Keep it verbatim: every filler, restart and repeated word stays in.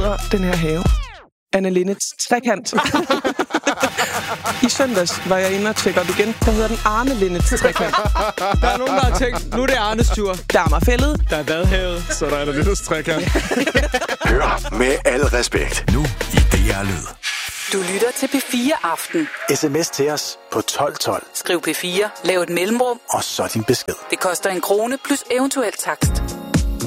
hedder den her have? Anne Linnets trekant. I søndags var jeg inde og tjekke op igen. Der hedder den Arne Linnets trekant. Der er nogen, der har tænkt, nu er det Arnes tur. Der er Marfællet. Der er Vadehavet. Så der er Anne Linnets trekant. Hør med al respekt. Nu i D R Lyd. Du lytter til P fire Aften. Sms til os på tolv tolv. Skriv P fire, lav et mellemrum, og så din besked. Det koster en krone plus eventuel takst.